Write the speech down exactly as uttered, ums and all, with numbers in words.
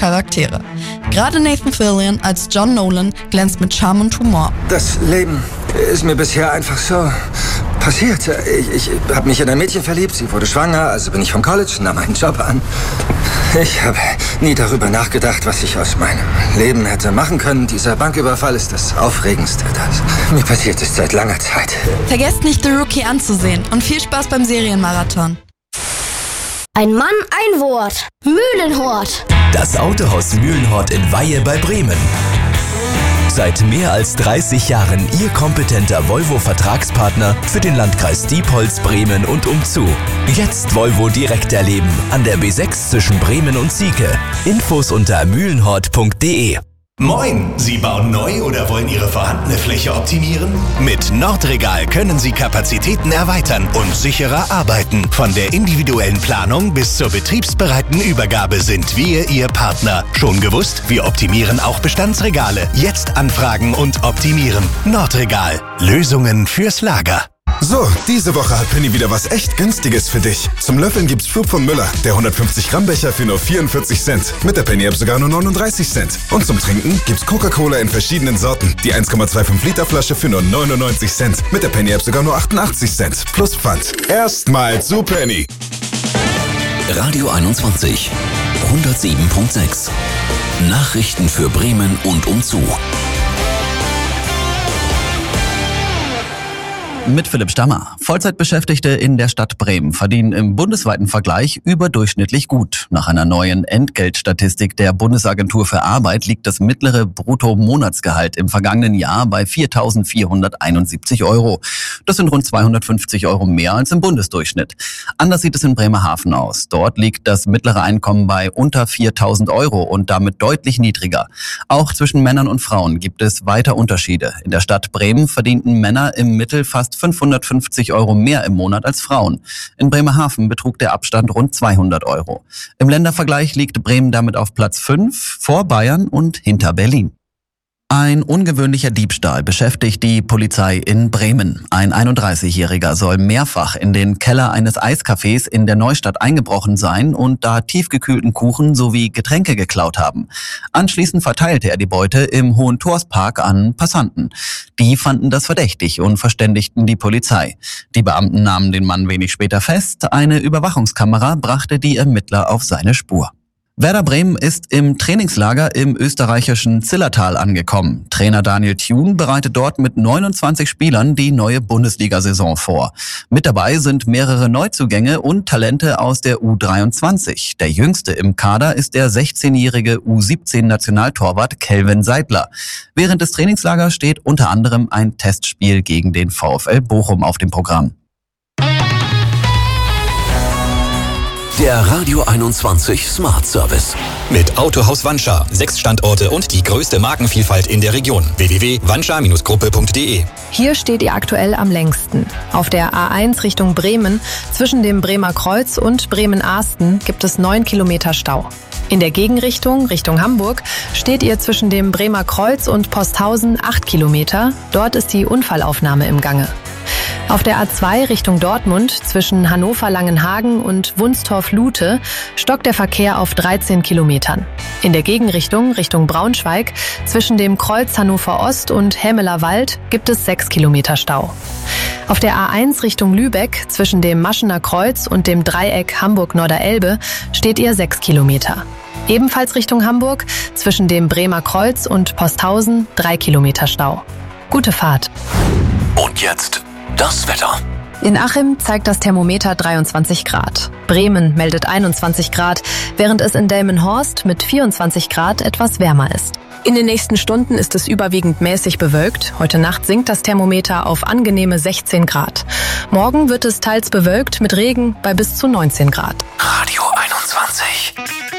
Charaktere. Gerade Nathan Fillion als John Nolan glänzt mit Charme und Humor. Das Leben ist mir bisher einfach so passiert. Ich, ich habe mich in ein Mädchen verliebt, sie wurde schwanger, also bin ich vom College, nahm einen Job an. Ich habe nie darüber nachgedacht, was ich aus meinem Leben hätte machen können. Dieser Banküberfall ist das Aufregendste, das mir passiert ist seit langer Zeit. Vergesst nicht, The Rookie anzusehen und viel Spaß beim Serienmarathon. Ein Mann, ein Wort. Mühlenhort. Das Autohaus Mühlenhort in Weihe bei Bremen. Seit mehr als dreißig Jahren Ihr kompetenter Volvo-Vertragspartner für den Landkreis Diepholz, Bremen und umzu. Jetzt Volvo direkt erleben an der B sechs zwischen Bremen und Sieke. Infos unter mühlenhort punkt de. Moin! Sie bauen neu oder wollen Ihre vorhandene Fläche optimieren? Mit Nordregal können Sie Kapazitäten erweitern und sicherer arbeiten. Von der individuellen Planung bis zur betriebsbereiten Übergabe sind wir Ihr Partner. Schon gewusst? Wir optimieren auch Bestandsregale. Jetzt anfragen und optimieren. Nordregal. Lösungen fürs Lager. So, diese Woche hat Penny wieder was echt Günstiges für dich. Zum Löffeln gibt's Schub von Müller, der hundertfünfzig Gramm Becher für nur vierundvierzig Cent. Mit der Penny-App sogar nur neununddreißig Cent. Und zum Trinken gibt's Coca-Cola in verschiedenen Sorten. Die eins Komma fünfundzwanzig Liter Flasche für nur neunundneunzig Cent. Mit der Penny-App sogar nur achtundachtzig Cent. Plus Pfand. Erstmal zu Penny. Radio einundzwanzig, hundertsieben Komma sechs. Nachrichten für Bremen und umzu. Mit Philipp Stammer. Vollzeitbeschäftigte in der Stadt Bremen verdienen im bundesweiten Vergleich überdurchschnittlich gut. Nach einer neuen Entgeltstatistik der Bundesagentur für Arbeit liegt das mittlere Bruttomonatsgehalt im vergangenen Jahr bei viertausendvierhunderteinundsiebzig Euro. Das sind rund zweihundertfünfzig Euro mehr als im Bundesdurchschnitt. Anders sieht es in Bremerhaven aus. Dort liegt das mittlere Einkommen bei unter viertausend Euro und damit deutlich niedriger. Auch zwischen Männern und Frauen gibt es weiter Unterschiede. In der Stadt Bremen verdienten Männer im Mittel fast fünfhundertfünfzig Euro mehr im Monat als Frauen. In Bremerhaven betrug der Abstand rund zweihundert Euro. Im Ländervergleich liegt Bremen damit auf Platz fünf, vor Bayern und hinter Berlin. Ein ungewöhnlicher Diebstahl beschäftigt die Polizei in Bremen. Ein einunddreißigjähriger soll mehrfach in den Keller eines Eiscafés in der Neustadt eingebrochen sein und da tiefgekühlten Kuchen sowie Getränke geklaut haben. Anschließend verteilte er die Beute im Hohentorspark an Passanten. Die fanden das verdächtig und verständigten die Polizei. Die Beamten nahmen den Mann wenig später fest. Eine Überwachungskamera brachte die Ermittler auf seine Spur. Werder Bremen ist im Trainingslager im österreichischen Zillertal angekommen. Trainer Daniel Thune bereitet dort mit neunundzwanzig Spielern die neue Bundesliga-Saison vor. Mit dabei sind mehrere Neuzugänge und Talente aus der U dreiundzwanzig. Der jüngste im Kader ist der sechzehnjährige U siebzehn-Nationaltorwart Kelvin Seidler. Während des Trainingslagers steht unter anderem ein Testspiel gegen den VfL Bochum auf dem Programm. Der Radio einundzwanzig Smart Service. Mit Autohaus Wanscha. Sechs Standorte und die größte Markenvielfalt in der Region. w w w punkt wanscha gruppe punkt de. Hier steht ihr aktuell am längsten. Auf der A eins Richtung Bremen, zwischen dem Bremer Kreuz und Bremen-Ahsten, gibt es neun Kilometer Stau. In der Gegenrichtung, Richtung Hamburg, steht ihr zwischen dem Bremer Kreuz und Posthausen acht Kilometer. Dort ist die Unfallaufnahme im Gange. Auf der A zwei Richtung Dortmund zwischen Hannover-Langenhagen und Wunstorf-Lute stockt der Verkehr auf dreizehn Kilometern. In der Gegenrichtung Richtung Braunschweig zwischen dem Kreuz Hannover-Ost und Hämeler Wald gibt es sechs Kilometer Stau. Auf der A eins Richtung Lübeck zwischen dem Maschener Kreuz und dem Dreieck Hamburg-Norderelbe steht ihr sechs Kilometer. Ebenfalls Richtung Hamburg zwischen dem Bremer Kreuz und Posthausen drei Kilometer Stau. Gute Fahrt. Und jetzt das Wetter. In Achim zeigt das Thermometer dreiundzwanzig Grad. Bremen meldet einundzwanzig Grad, während es in Delmenhorst mit vierundzwanzig Grad etwas wärmer ist. In den nächsten Stunden ist es überwiegend mäßig bewölkt. Heute Nacht sinkt das Thermometer auf angenehme sechzehn Grad. Morgen wird es teils bewölkt mit Regen bei bis zu neunzehn Grad. Radio einundzwanzig.